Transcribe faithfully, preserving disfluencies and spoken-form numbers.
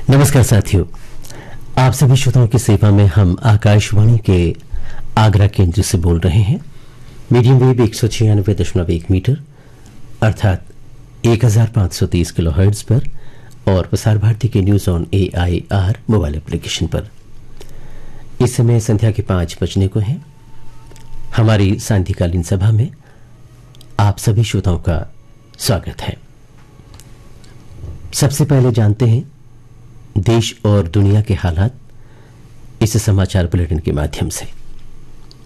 नमस्कार साथियों, आप सभी श्रोताओं की सेवा में हम आकाशवाणी के आगरा केंद्र से बोल रहे हैं। मीडियम वेव एक सौ छियानवे दशमलव एक मीटर अर्थात एक हजार पाँच सौ तीस किलो हर्ट्ज पर और प्रसार भारती के news on A I R mobile application पर। इस समय संध्या के पांच बजने को है। हमारी सांध्यकालीन सभा में आप सभी श्रोताओं का स्वागत है। सबसे पहले जानते हैं देश और दुनिया के हालात इस समाचार बुलेटिन के माध्यम से।